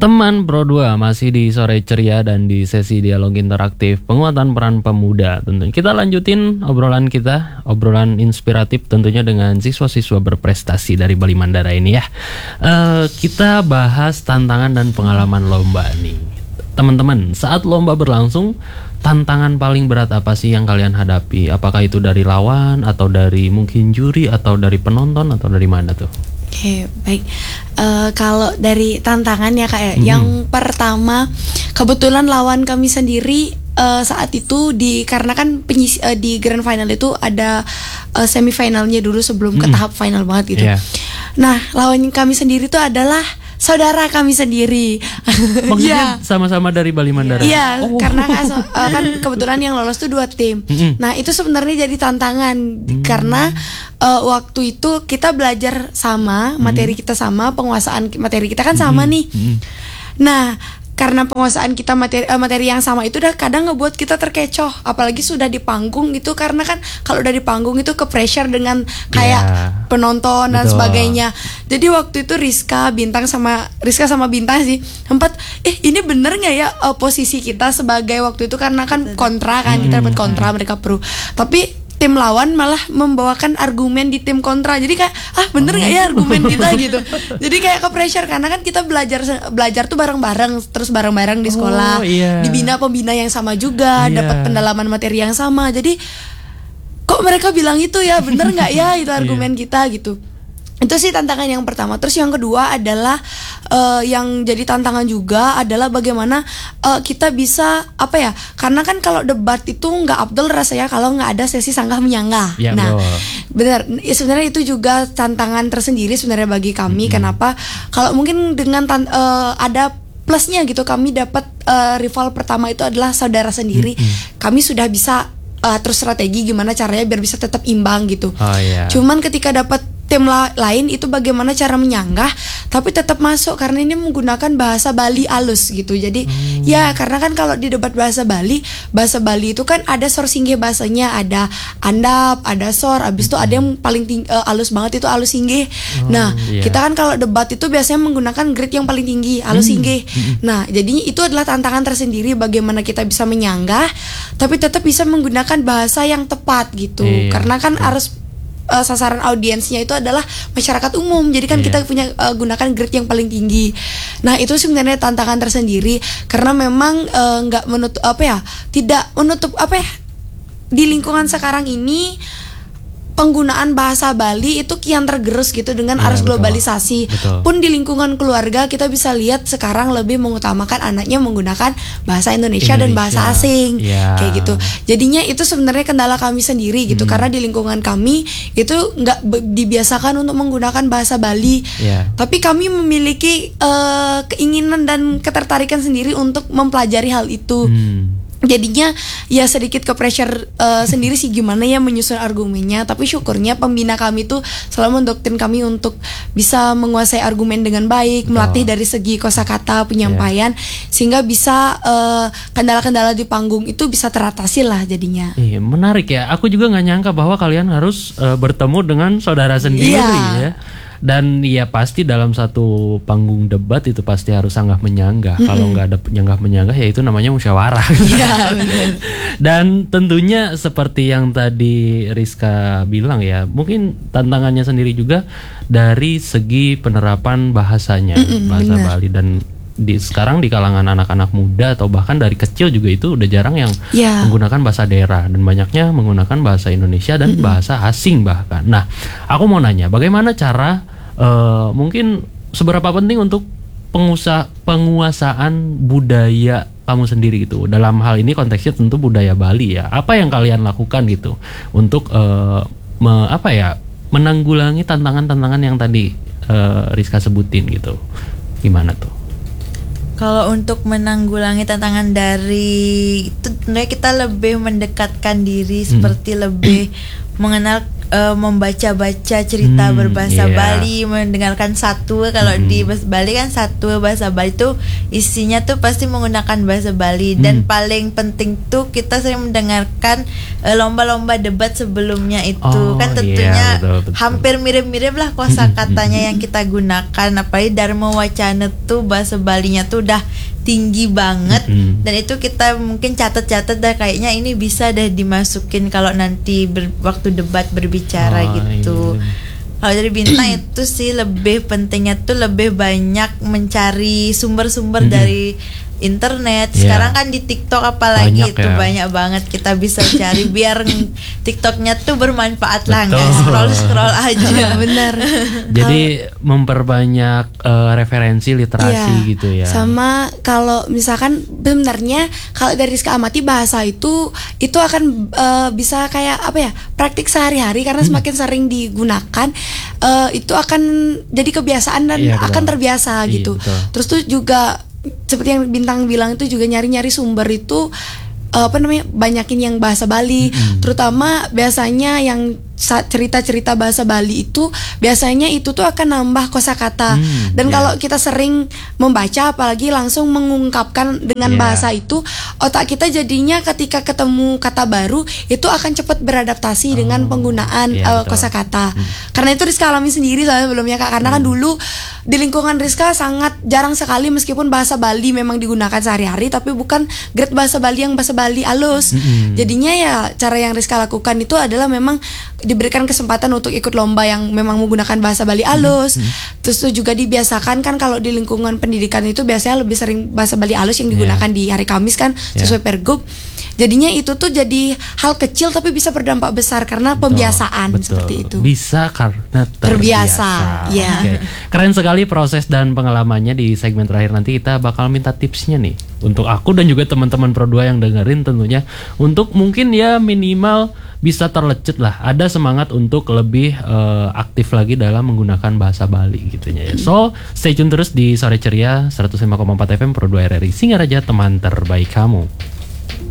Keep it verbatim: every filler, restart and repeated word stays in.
Teman Pro dua masih di sore ceria dan di sesi dialog interaktif penguatan peran pemuda. Tentunya kita lanjutin obrolan kita, obrolan inspiratif tentunya dengan siswa-siswa berprestasi dari Bali Mandara ini ya. Uh, kita bahas tantangan dan pengalaman lomba nih. Teman-teman, saat lomba berlangsung, tantangan paling berat apa sih yang kalian hadapi? Apakah itu dari lawan atau dari mungkin juri atau dari penonton atau dari mana tuh? Oke, baik. Uh, kalau dari tantangan ya kak ya, hmm. yang pertama kebetulan lawan kami sendiri uh, saat itu di karena kan penyis, uh, di grand final itu ada uh, semifinalnya dulu sebelum hmm. ke tahap final banget gitu. Yeah. Nah, lawan kami sendiri itu adalah saudara kami sendiri. Maksudnya yeah. sama-sama dari Bali Mandara? Iya, yeah, oh. karena uh, kan kebetulan yang lolos tuh dua tim. Mm-hmm. Nah itu sebenarnya jadi tantangan mm-hmm. karena uh, waktu itu kita belajar sama, materi mm-hmm. kita sama, penguasaan materi kita kan sama mm-hmm. nih. Mm-hmm. Nah karena penguasaan kita materi uh, materi yang sama itu udah kadang ngebuat kita terkecoh, apalagi sudah di panggung gitu, karena kan kalau udah di panggung itu ke pressure dengan kayak yeah. penonton dan Betul. sebagainya. Jadi waktu itu Rizka Bintang sama Rizka sama Bintang sih sempat eh ini bener nggak ya uh, posisi kita sebagai waktu itu, karena kan kontra kan, kita dapat kontra, mereka pro, tapi tim lawan malah membawakan argumen di tim kontra. Jadi kayak ah bener nggak oh. ya argumen kita gitu. Jadi kayak ke pressure karena kan kita belajar belajar tuh bareng-bareng, terus bareng-bareng di sekolah, oh, yeah. dibina pembina yang sama juga, yeah. dapat pendalaman materi yang sama. Jadi kok mereka bilang itu ya, bener nggak ya itu argumen yeah. kita gitu. Itu sih tantangan yang pertama. Terus yang kedua adalah uh, yang jadi tantangan juga adalah bagaimana uh, kita bisa apa ya? Karena kan kalau debat itu nggak abdul rasanya kalau nggak ada sesi sanggah menyanggah. Ya, nah, bro. benar. Ya, sebenarnya itu juga tantangan tersendiri sebenarnya bagi kami. Mm-hmm. Kenapa? Kalau mungkin dengan tan- uh, ada plusnya gitu, kami dapat uh, rival pertama itu adalah saudara sendiri. Mm-hmm. Kami sudah bisa uh, terus strategi gimana caranya biar bisa tetap imbang gitu. Oh, yeah. Cuman ketika dapat tim la- lain itu bagaimana cara menyanggah tapi tetap masuk, karena ini menggunakan bahasa Bali alus gitu. Jadi hmm. ya karena kan kalau di debat bahasa Bali, bahasa Bali itu kan ada sor singgih bahasanya, ada andap, ada sor, abis itu hmm. ada yang paling ting- uh, alus banget itu alus singgih. Oh, nah yeah. kita kan kalau debat itu biasanya menggunakan grade yang paling tinggi, alus hmm. singgih. Hmm. Nah jadinya itu adalah tantangan tersendiri bagaimana kita bisa menyanggah tapi tetap bisa menggunakan bahasa yang tepat gitu. Yeah. Karena kan yeah. harus Uh, sasaran audiensnya itu adalah masyarakat umum. Jadi kan yeah. kita punya uh, gunakan grade yang paling tinggi. Nah, itu sebenarnya tantangan tersendiri karena memang nggak uh, menutup apa ya? Tidak menutup apa ya? Di lingkungan sekarang ini penggunaan bahasa Bali itu kian tergerus gitu dengan ya, arus betul. globalisasi. Betul. Pun di lingkungan keluarga kita bisa lihat sekarang lebih mengutamakan anaknya menggunakan bahasa Indonesia, Indonesia. dan bahasa asing ya. Kayak gitu. Jadinya itu sebenarnya kendala kami sendiri gitu, hmm. karena di lingkungan kami itu nggak be- dibiasakan untuk menggunakan bahasa Bali. Ya. Tapi kami memiliki uh, keinginan dan ketertarikan sendiri untuk mempelajari hal itu. Hmm. Jadinya ya sedikit ke pressure uh, sendiri sih gimana ya menyusun argumennya. Tapi syukurnya pembina kami tuh selalu mendoktrin kami untuk bisa menguasai argumen dengan baik, melatih oh. dari segi kosakata penyampaian, yeah. sehingga bisa uh, kendala-kendala di panggung itu bisa teratasi lah jadinya. Iya, menarik ya. Aku juga nggak nyangka bahwa kalian harus uh, bertemu dengan saudara sendiri yeah. ya. Dan ya pasti dalam satu panggung debat itu pasti harus sanggah menyanggah. Mm-hmm. Kalau nggak ada nyanggah menyanggah ya itu namanya musyawarah. Yeah, dan tentunya seperti yang tadi Rizka bilang ya, mungkin tantangannya sendiri juga dari segi penerapan bahasanya, mm-hmm, bahasa bener. Bali. Dan di sekarang di kalangan anak-anak muda atau bahkan dari kecil juga itu udah jarang yang yeah. menggunakan bahasa daerah, dan banyaknya menggunakan bahasa Indonesia dan mm-hmm. bahasa asing bahkan. Nah, aku mau nanya bagaimana cara Uh, mungkin seberapa penting untuk pengusaha penguasaan budaya kamu sendiri gitu. Dalam hal ini konteksnya tentu budaya Bali ya. Apa yang kalian lakukan gitu untuk uh, me, apa ya menanggulangi tantangan-tantangan yang tadi uh, Rizka sebutin gitu. Gimana tuh? Kalau untuk menanggulangi tantangan dari itu, sebenarnya kita lebih mendekatkan diri, hmm. seperti lebih mengenal uh, membaca-baca cerita Hmm, berbahasa iya. Bali, mendengarkan satwa. Kalau Hmm. di bahasa Bali kan satwa bahasa Bali itu isinya tuh pasti menggunakan bahasa Bali. Dan Hmm. paling penting tuh kita sering mendengarkan uh, lomba-lomba debat sebelumnya itu. Oh, Kan iya, tentunya betul, betul. hampir mirip-mirip lah kosakatanya yang kita gunakan. Apalagi Dharma Wacana tuh bahasa Balinya tuh udah tinggi banget. Mm-mm. Dan itu kita mungkin catat-catat dah, kayaknya ini bisa dah dimasukin kalau nanti ber, waktu debat berbicara Oh, gitu. iya. Kalau dari bintang itu sih lebih pentingnya tuh lebih banyak mencari sumber-sumber Mm-mm. dari internet. Iya. Sekarang kan di TikTok apalagi Banyak itu ya. banyak banget kita bisa cari biar TikToknya tuh bermanfaat lah, nggak Betul. scroll-scroll aja. Bener. Jadi memperbanyak eh, referensi literasi Iya. gitu ya. Sama kalau misalkan sebenarnya kalau dari Rizka amati bahasa itu itu akan eh, bisa kayak apa ya, praktik sehari-hari karena semakin sering digunakan eh, itu akan jadi kebiasaan dan Iya, betul. akan terbiasa Iya, gitu. betul. Terus tuh juga seperti yang Bintang bilang itu juga nyari-nyari sumber itu eh, apa namanya, banyakin yang bahasa Bali, terutama biasanya yang sa- cerita-cerita bahasa Bali itu biasanya itu tuh akan nambah kosakata. Hmm, Dan ya. kalau kita sering membaca apalagi langsung mengungkapkan dengan Ya. bahasa itu, otak kita jadinya ketika ketemu kata baru itu akan cepat beradaptasi dengan penggunaan iya, eh, betul. kosakata. Karena itu Rizka alami sendiri soalnya sebelumnya Kak, karena kan dulu di lingkungan Rizka sangat jarang sekali meskipun bahasa Bali memang digunakan sehari-hari tapi bukan grade bahasa Bali yang bahasa Bali halus. Mm-mm. Jadinya ya cara yang Rizka lakukan itu adalah memang diberikan kesempatan untuk ikut lomba yang memang menggunakan bahasa Bali halus. Terus itu juga dibiasakan kan kalau di lingkungan pendidikan itu biasanya lebih sering bahasa Bali halus yang digunakan di hari Kamis kan sesuai Pergub. Jadinya itu tuh jadi hal kecil tapi bisa berdampak besar karena pembiasaan Betul. seperti itu. Bisa karena terbiasa. Terbiasa, ya. Oke. Keren sekali proses dan pengalamannya. Di segmen terakhir nanti kita bakal minta tipsnya nih untuk aku dan juga teman-teman Pro dua yang dengerin tentunya, untuk mungkin ya minimal bisa terlecet lah, ada semangat untuk lebih eh, aktif lagi dalam menggunakan bahasa Bali gitu ya. So stay tune terus di Sore Ceria seratus lima koma empat F M Pro dua R R I Singaraja, teman terbaik kamu.